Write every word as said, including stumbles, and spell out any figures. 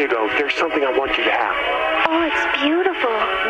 you go, there's something I want you to have. Oh, it's beautiful.